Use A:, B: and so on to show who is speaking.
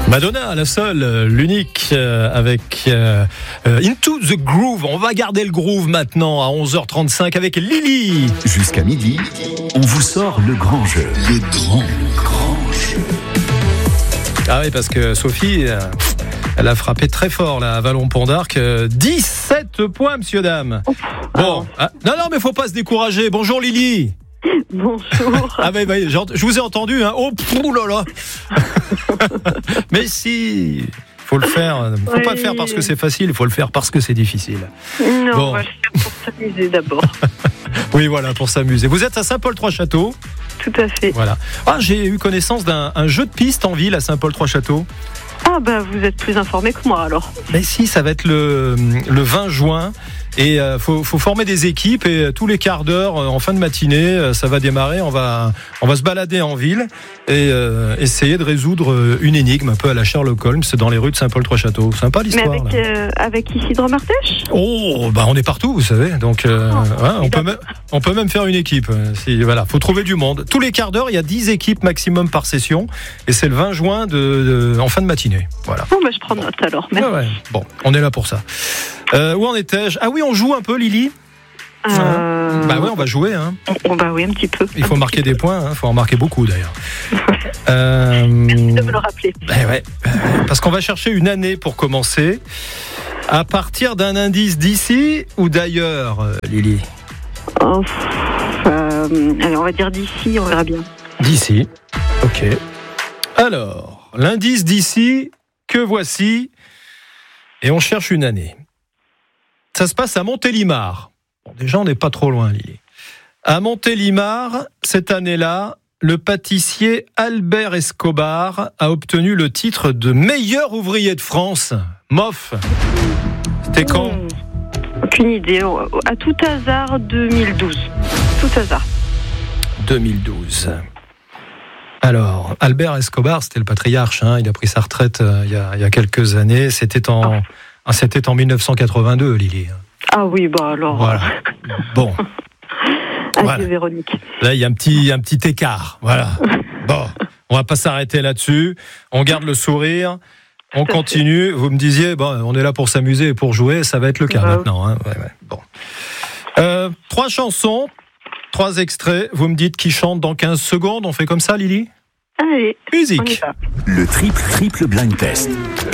A: Madonna, la seule, l'unique, avec Into the Groove. On va garder le groove maintenant à 11h35 avec Lily.
B: Jusqu'à midi, on vous sort le grand jeu. Le grand jeu.
A: Ah oui, parce que Sophie, elle a frappé très fort là, à Vallon-Pont d'Arc. 17 points, monsieur, dame. Bon, non, mais faut pas se décourager. Bonjour Lily.
C: Bonjour.
A: Ah ben, je vous ai entendu, hein. Oh, là là. Mais si, faut le faire. Faut pas le faire parce que c'est facile, il faut le faire parce que c'est difficile.
C: Non,
A: bon.
C: On va le faire pour s'amuser d'abord.
A: Oui, voilà, pour s'amuser. Vous êtes à Saint-Paul-Trois-Châteaux.
C: Tout à fait.
A: Voilà. Ah, j'ai eu connaissance d'un jeu de piste en ville à Saint-Paul-Trois-Châteaux.
C: Ah bah vous êtes plus informé que moi alors.
A: Mais si, ça va être le 20 juin. Et faut former des équipes et tous les quarts d'heure en fin de matinée ça va démarrer, on va se balader en ville et essayer de résoudre une énigme un peu à la Sherlock Holmes dans les rues de Saint-Paul-Trois-Châteaux. Sympa l'histoire.
C: Mais avec Isidre Martèche.
A: Oh bah on est partout, vous savez, donc on peut même faire une équipe. Si, voilà, faut trouver du monde. Tous les quarts d'heure il y a 10 équipes maximum par session et c'est le 20 juin en fin de matinée. Voilà.
C: Bon bah je prends note alors. Merci.
A: Ouais. Bon, on est là pour ça. Où en étais-je ? Ah oui, on joue un peu, Lily. Bah ouais, on va jouer. Hein.
C: Bah oui, un petit peu.
A: Il faut marquer des points. Il faut en marquer beaucoup d'ailleurs.
C: Merci de me le rappeler.
A: Ouais, parce qu'on va chercher une année pour commencer. À partir d'un indice d'ici ou d'ailleurs, Lily ?
C: Allez, on va dire d'ici, on verra bien.
A: D'ici. Ok. Alors, l'indice d'ici, que voici. Et on cherche une année. Ça se passe à Montélimar. Bon, déjà, on n'est pas trop loin, Lily. À Montélimar, cette année-là, le pâtissier Albert Escobar a obtenu le titre de meilleur ouvrier de France. MOF. C'était quand ?
C: Aucune idée. À tout hasard, 2012. Tout hasard.
A: 2012. Alors, Albert Escobar, c'était le patriarche. Hein, il a pris sa retraite il y a quelques années. C'était en 1982, Lily.
C: Ah oui, bah alors.
A: Voilà. Bon.
C: Adieu,
A: Voilà.
C: Véronique.
A: Là, il y a un petit écart. Voilà. Bon, on va pas s'arrêter là-dessus. On garde le sourire. On continue. Vous me disiez, bon, on est là pour s'amuser et pour jouer. Ça va être le cas maintenant. Hein. Ouais. Bon. 3 chansons, 3 extraits. Vous me dites qui chante dans 15 secondes. On fait comme ça, Lily ?
C: Allez,
A: Musique.
C: on y va.
B: Le triple blind test.